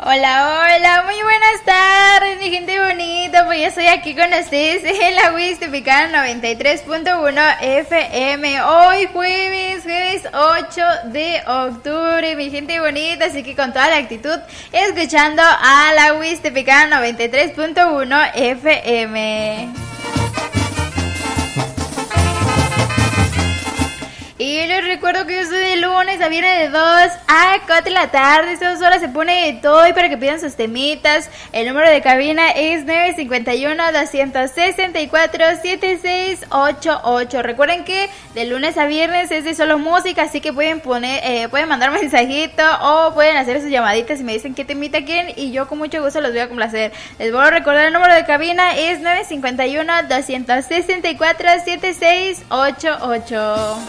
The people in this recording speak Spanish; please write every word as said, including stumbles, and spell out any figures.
Hola, hola, muy buenas tardes, mi gente bonita. Pues yo estoy aquí con ustedes en la Huistificana noventa y tres punto uno F M. Hoy jueves, jueves ocho de octubre, mi gente bonita. Así que con toda la actitud, escuchando a la Huistificana noventa y tres punto uno F M. Y les recuerdo que yo soy de lunes a viernes de dos a cuatro de la tarde. Estas dos horas se pone de todo y para que pidan sus temitas. El número de cabina es nueve cinco uno, dos seis cuatro, siete seis ocho ocho. Recuerden que de lunes a viernes es de solo música, así que pueden poner, eh, pueden mandar un mensajito o pueden hacer sus llamaditas y me dicen qué temita quieren y yo con mucho gusto los voy a complacer. Les voy a recordar el número de cabina es nueve cinco uno, dos seis cuatro, siete seis ocho ocho.